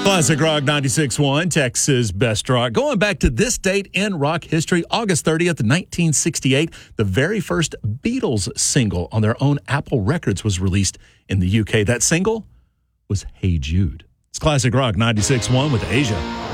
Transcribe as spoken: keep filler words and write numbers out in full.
Classic Rock ninety-six point one, Texas Best Rock. Going back to this date in rock history, August thirtieth, nineteen sixty-eight, the very first Beatles single on their own Apple Records was released in the U K. That single was Hey Jude. It's Classic Rock ninety-six point one with Asia.